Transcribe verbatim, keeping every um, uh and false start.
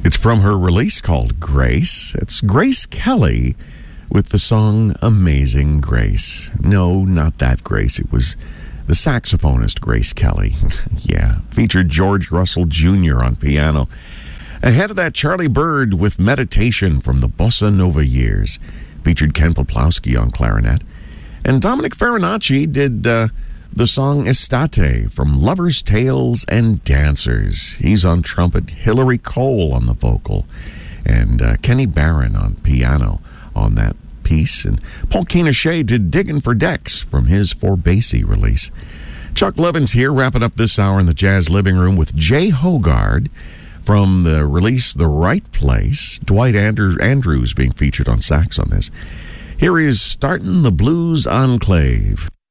It's from her release called Grace. It's Grace Kelly with the song Amazing Grace. No, not that Grace. It was the saxophonist Grace Kelly. Yeah, featured George Russell Junior on piano. Ahead of that, Charlie Bird with Meditation from the Bossa Nova years. Featured Ken Poplowski on clarinet. And Dominic Farinacci did uh, the song Estate from Lovers, Tales, and Dancers. He's on trumpet, Hillary Cole on the vocal, and uh, Kenny Barron on piano on that piece. And Paul Keenan-Shea did Diggin' for Decks from his For Basie release. Chuck Levins here, wrapping up this hour in the Jazz Living Room with Jay Hogard from the release The Right Place. Dwight Andrews being featured on sax on this. Here he is starting the Blues Enclave.